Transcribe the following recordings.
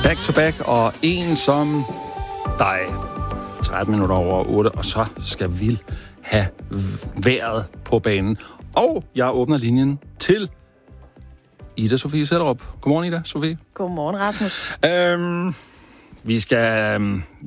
Back to back, og en som dig. 13 minutter over 8, og så skal vi have vejret på banen. Og jeg åbner linjen til Ida Sofie Sætterup. Godmorgen, Ida Sofie. Godmorgen, Rasmus. Vi skal...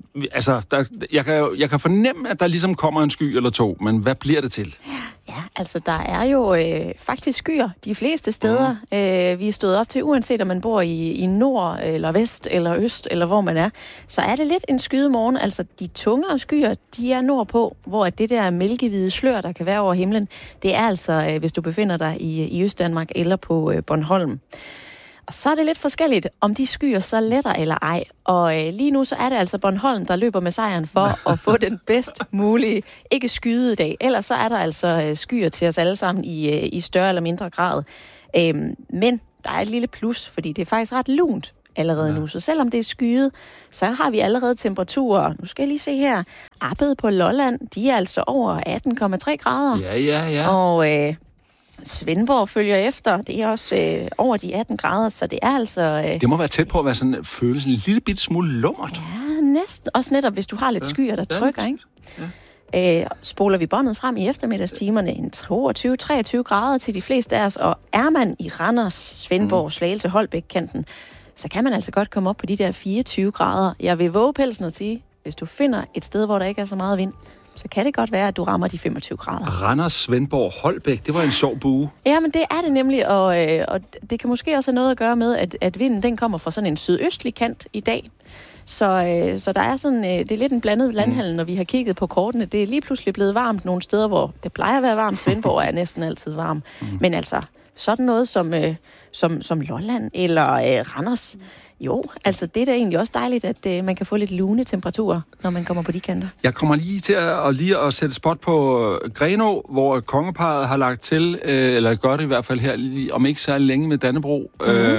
jeg kan fornemme, at der ligesom kommer en sky eller to, men hvad bliver det til? Ja, altså der er jo faktisk skyer de fleste steder. Vi er stået op til, uanset om man bor i nord, eller vest, eller øst, eller hvor man er, så er det lidt en skyet morgen. Altså de tungere skyer, de er nordpå, hvor det der mælkehvide slør, der kan være over himlen, det er altså, hvis du befinder dig i Østdanmark eller på Bornholm. Og så er det lidt forskelligt, om de skyer så letter eller ej. Og lige nu så er det altså Bornholm, der løber med sejren for at få den bedst mulige, ikke skyede dag. Ellers så er der altså skyer til os alle sammen i større eller mindre grad. Men der er et lille plus, fordi det er faktisk ret lunt allerede nu. Så selvom det er skyet, så har vi allerede temperaturer. Nu skal jeg lige se her. Appet på Lolland, de er altså over 18,3 grader. Ja. Og... Svendborg følger efter. Det er også over de 18 grader, så det er altså... Det må være tæt på at være sådan, føles en lille bitte smule lummert. Ja, næsten. Også netop, hvis du har lidt skyer, der trykker, ikke? Ja. Spoler vi båndet frem i eftermiddagstimerne, en 22-23 grader til de fleste af os, og er man i Randers, Svendborg, Slagelse, Holbæk-kanten, så kan man altså godt komme op på de der 24 grader. Jeg vil våge pelsen at sige, hvis du finder et sted, hvor der ikke er så meget vind, så kan det godt være, at du rammer de 25 grader. Randers, Svendborg, Holbæk, det var en sjov bue. Ja, men det er det nemlig, og det kan måske også have noget at gøre med, at vinden den kommer fra sådan en sydøstlig kant i dag. Så der er sådan, det er lidt en blandet landhandel, når vi har kigget på kortene. Det er lige pludselig blevet varmt nogle steder, hvor det plejer at være varmt. Svendborg er næsten altid varm. Men altså, sådan noget som Lolland eller Randers... Jo, altså det er da egentlig også dejligt, at man kan få lidt lune temperaturer, når man kommer på de kanter. Jeg kommer lige til at sætte spot på Grenaa, hvor kongeparret har lagt til, eller gør det i hvert fald her, om ikke særlig længe med Dannebrog.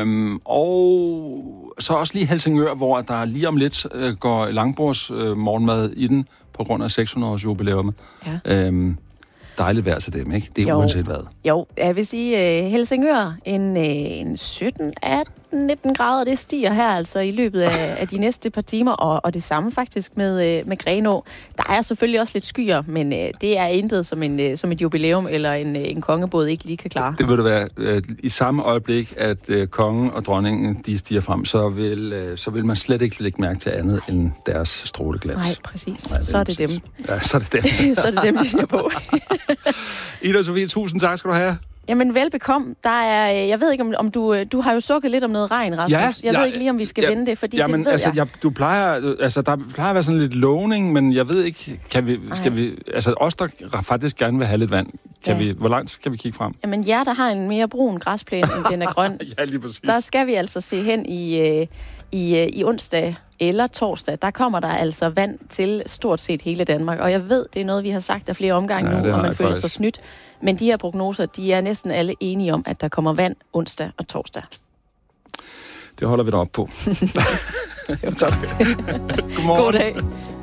Og så også lige Helsingør, hvor der lige om lidt går langbords morgenmad i den, på grund af 600-års jubilæumet. Ja. Dejligt vejr til dem, ikke? Det er uanset hvad. Jo, jeg vil sige, Helsingør, en 17, 18, 19 grader, det stiger her altså i løbet af de næste par timer, og det samme faktisk med Grenaa. Der er selvfølgelig også lidt skyer, men det er intet som et jubilæum eller en kongebåd ikke lige kan klare. Det vil det være. I samme øjeblik, at kongen og dronningen, de stiger frem, så vil man slet ikke lægge mærke til andet end deres stråleglans. Nej, præcis. Nej, så er det dem. Ja, så er det dem. Så er det dem, vi siger på. Ida Sofie, tusind tak skal du have. Jamen, velbekomme. Jeg ved ikke, om du har jo sukket lidt om noget regn, Rasmus. Ja, jeg ved ikke lige, om vi skal vende det, fordi det ved jeg. Der plejer at være sådan lidt lovning, men jeg ved ikke, skal vi, os, der faktisk gerne vil have lidt vand, hvor langt kan vi kigge frem? Jamen, der har en mere brun græsplæne, end den er grøn. Ja, lige præcis. Der skal vi altså se hen i onsdag eller torsdag, der kommer der altså vand til stort set hele Danmark. Og jeg ved, det er noget, vi har sagt af flere omgange nu, og man føler sig snydt. Men de her prognoser, de er næsten alle enige om, at der kommer vand onsdag og torsdag. Det holder vi da op på. Tak. Godmorgen. God dag.